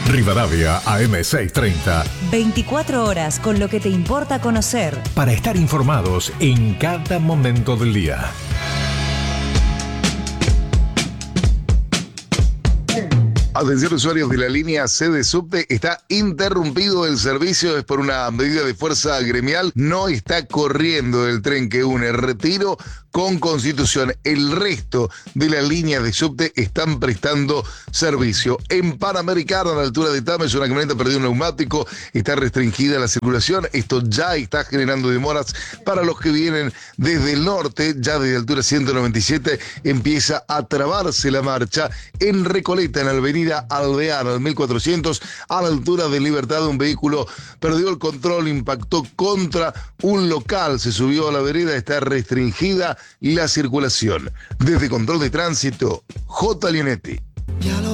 Rivadavia AM630. 24 horas con lo que te importa conocer. Para estar informados en cada momento del día. Atención usuarios de la línea C de subte, está interrumpido el servicio, es por una medida de fuerza gremial, no está corriendo el tren que une Retiro con Constitución. El resto de las líneas de subte están prestando servicio. En Panamericana, a la altura de Tames, una camioneta perdió un neumático, está restringida la circulación, esto ya está generando demoras para los que vienen desde el norte, ya desde altura 197 empieza a trabarse la marcha. En Recoleta, en la avenida Alvear, al 1400, a la altura de Libertad, un vehículo perdió el control, impactó contra un local, se subió a la vereda, está restringida la circulación. Desde Control de Tránsito, J. Lienetti.